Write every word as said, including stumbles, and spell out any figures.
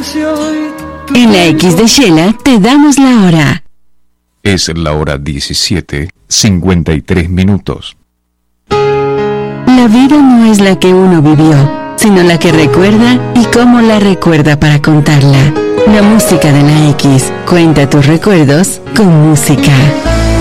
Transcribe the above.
En la X de Shela te damos la hora. Es la hora diecisiete, cincuenta y tres minutos. La vida no es la que uno vivió, sino la que recuerda y cómo la recuerda para contarla. La música de la X. Cuenta tus recuerdos con música.